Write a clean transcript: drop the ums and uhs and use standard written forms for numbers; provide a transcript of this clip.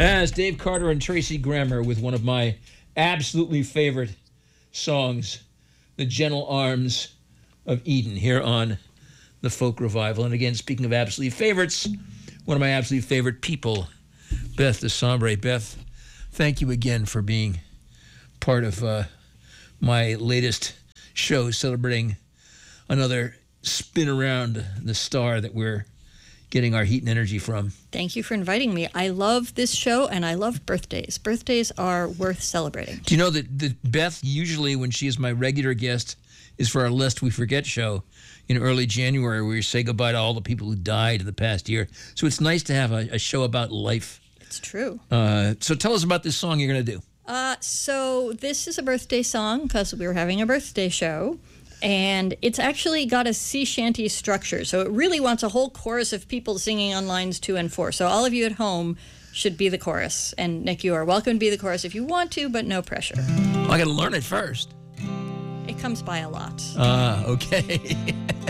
As Dave Carter and Tracy Grammer with one of my absolutely favorite songs, The Gentle Arms of Eden, here on the Folk Revival. And again, speaking of absolute favorites, one of my absolute favorite people, Beth DeSombre. Beth, thank you again for being part of my latest show celebrating another spin around the star that we're getting our heat and energy from. Thank you for inviting me. I love this show, and I love birthdays. Birthdays are worth celebrating. Do you know that Beth, usually when she is my regular guest, is for our Lest We Forget show in early January, where we say goodbye to all the people who died in the past year. So it's nice to have a show about life. It's true. So tell us about this song you're going to do. So this is a birthday song because we were having a birthday show. And it's actually got a sea shanty structure. So it really wants a whole chorus of people singing on lines 2 and 4. So all of you at home should be the chorus. And Nick, you are welcome to be the chorus if you want to, but no pressure. Well, I got to learn it first. It comes by a lot. Okay.